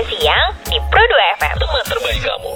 siang di Pro 2 FM. Teman terbaik kamu.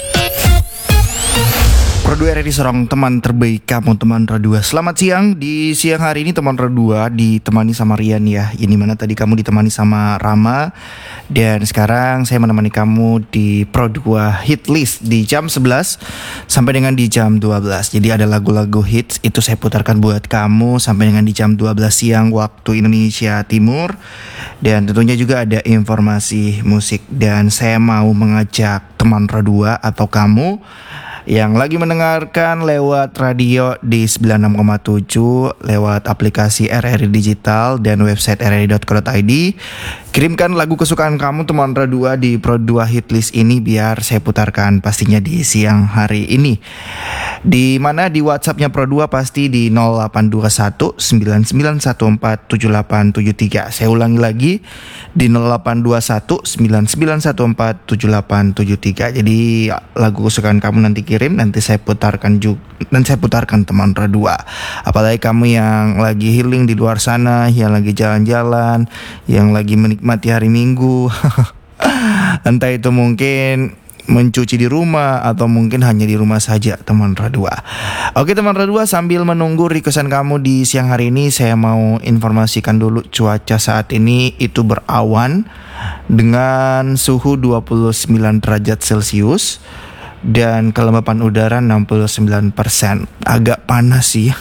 Pro 2 RRI Sorong, teman terbaik kamu, teman Radio 2. Selamat siang. Di siang hari ini teman Radio 2 ditemani sama Rian ya. Ini mana tadi kamu ditemani sama Rama. Dan sekarang saya menemani kamu di Pro 2 Hit List di jam 11 sampai dengan di jam 12. Jadi ada lagu-lagu hits itu saya putarkan buat kamu sampai dengan di jam 12 siang waktu Indonesia Timur. Dan tentunya juga ada informasi musik. Dan saya mau mengajak teman Radio 2 atau kamu yang lagi mendengarkan lewat radio di 96,7, lewat aplikasi RRI Digital dan website rri.co.id, kirimkan lagu kesukaan kamu teman Radio 2 di Pro 2 Hitlist ini biar saya putarkan pastinya di siang hari ini. Di mana di WhatsApp-nya Pro 2 pasti di 0821 9914 7873. Saya ulangi lagi di 0821 9914 7873. Jadi lagu kesukaan kamu nanti kirim, nanti saya putarkan juga, dan saya putarkan teman Radio 2. Apalagi kamu yang lagi healing di luar sana, yang lagi jalan-jalan, yang lagi menikmati hari Minggu. Entah itu mungkin mencuci di rumah atau mungkin hanya di rumah saja teman Radio 2. Oke teman Radio 2, sambil menunggu requestan kamu di siang hari ini, saya mau informasikan dulu cuaca saat ini itu berawan dengan suhu 29 derajat Celcius dan kelembapan udara 69%. Agak panas sih.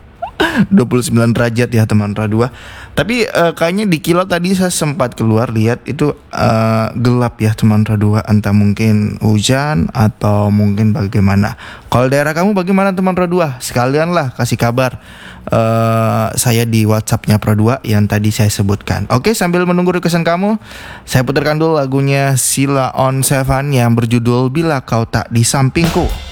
29 derajat ya teman Radio 2. Tapi kayaknya di kilat tadi saya sempat keluar lihat itu gelap ya teman Radio 2. Entah mungkin hujan atau mungkin bagaimana. Kalau daerah kamu bagaimana teman Radio 2? Sekalian lah kasih kabar saya di WhatsApp-nya Pro 2 yang tadi saya sebutkan. Oke, sambil menunggu requestan kamu, saya putarkan dulu lagunya Sheila on 7 yang berjudul Bila Kau Tak di Sampingku.